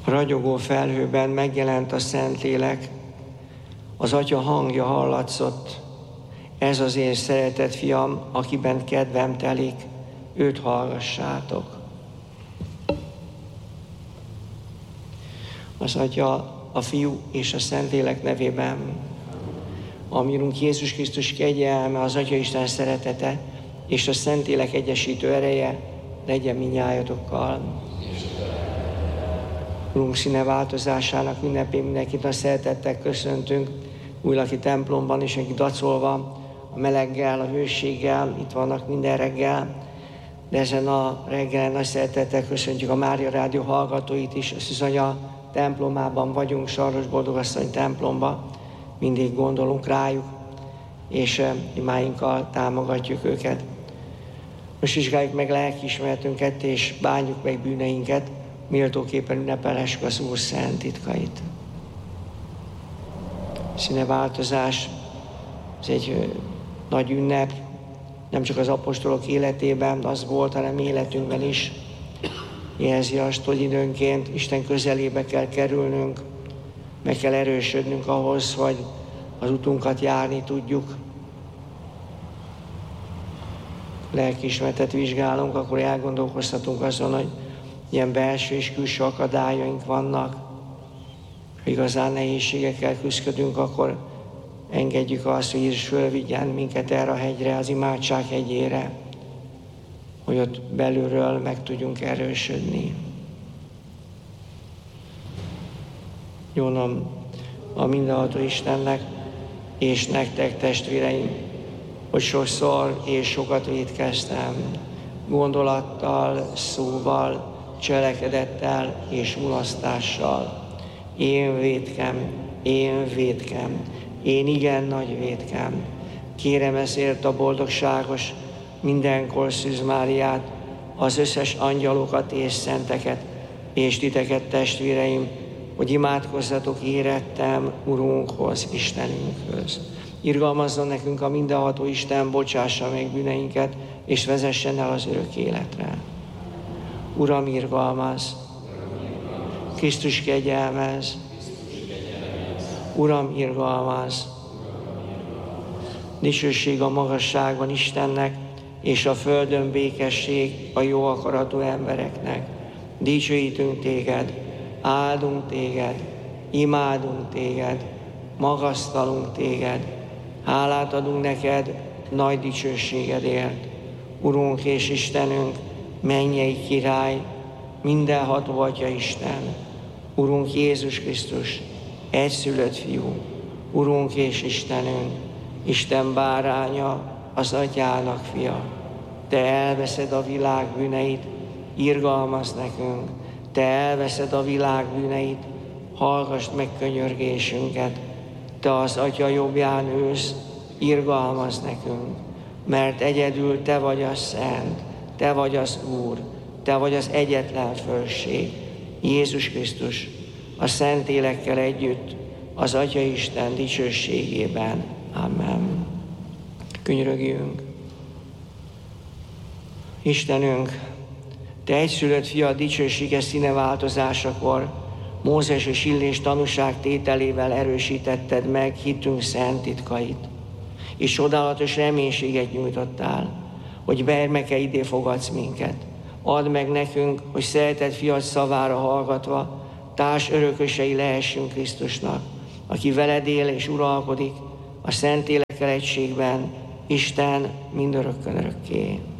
A ragyogó felhőben megjelent a Szentlélek, az Atya hangja hallatszott. Ez az én szeretett fiam, akiben kedvem telik, őt hallgassátok. Az Atya, a Fiú és a Szentlélek nevében, a mi Urunk Jézus Krisztus kegyelme, az Atya Isten szeretete és a Szentlélek egyesítő ereje legyen mindnyájatokkal. Urunk színe változásának ünnepén mindenkit a szeretettel köszöntünk, újlaki templomban is, akik dacolva a meleggel, a hőséggel itt vannak minden reggel, de ezen a reggelen nagy szeretettel köszöntjük a Mária Rádió hallgatóit is. A Szűz Anya templomában vagyunk, Sarlos Boldogasszony templomba, mindig gondolunk rájuk, és imáinkkal támogatjuk őket. Most vizsgáljuk meg lelkiismeretünket, és bánjuk meg bűneinket, méltóképpen ünnepelhessük az Úr szent titkait. Színeváltozás, ez egy nagy ünnep, nem csak az apostolok életében az volt, hanem életünkben is. Jelzi azt, hogy időnként Isten közelébe kell kerülnünk, meg kell erősödnünk ahhoz, hogy az utunkat járni tudjuk. Lelkiismeretet vizsgálunk, akkor elgondolkozhatunk azon, hogy ilyen belső és külső akadályaink vannak. Ha igazán nehézségekkel küzdködünk, akkor engedjük azt, hogy Jézus fölvigyen minket erre a hegyre, az imádság hegyére, hogy ott belülről meg tudjunk erősödni. Jónom a mindenható Istennek és nektek, testvéreim, hogy sokszor és sokat vétkeztem, gondolattal, szóval, cselekedettel és mulasztással. Én vétkem, én igen nagy vétkem. Kérem ezért a boldogságos, mindenkor Szűz Máriát, az összes angyalokat és szenteket, és titeket, testvéreim, hogy imádkozzatok érettem Urunkhoz, Istenünkhöz. Irgalmazzon nekünk a mindenható Isten, bocsássa meg bűneinket, és vezessen el az örök életre. Uram, irgalmazz! Krisztus kegyelmezz! Uram, irgalmazz! Dicsőség a magasságban Istennek, és a földön békesség a jó akaratú embereknek. Dicsőítünk téged, áldunk téged, imádunk téged, magasztalunk téged, hálát adunk neked nagy dicsőségedért. Urunk és Istenünk, mennyei király, mindenható Atya Isten, Urunk Jézus Krisztus, egyszülött Fiú, Urunk és Istenünk, Isten báránya, az Atyának fia. Te elveszed a világ bűneit, irgalmazz nekünk. Te elveszed a világ bűneit, hallgassd meg könyörgésünket. Te az Atya jobbján ülsz, irgalmazz nekünk, mert egyedül Te vagy a Szent, Te vagy az Úr, Te vagy az egyetlen fölség, Jézus Krisztus, a Szentlélekkel együtt, az Atya Isten dicsőségében. Amen. Könyörögjünk. Istenünk, Te egyszülött Fiad dicsősége színeváltozásakor Mózes és Illés tanúság tételével erősítetted meg hitünk szent titkait, és csodálatos reménységet nyújtottál, hogy gyermekeidé fogadsz minket. Add meg nekünk, hogy szeretett Fiad szavára hallgatva társ örökösei lehessünk Krisztusnak, aki veled él és uralkodik a Szentlélekkel egységben, Isten mindörökkön örökké.